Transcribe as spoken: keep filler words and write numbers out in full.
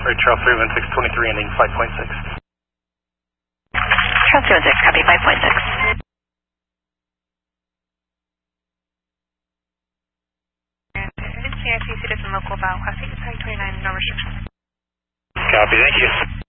Right, Charles three one six twenty-three ending five point six. Charles three one six, copy five point six. C I C Citizen Local Val, Class eight, twenty-nine, no restrictions. Copy, thank you.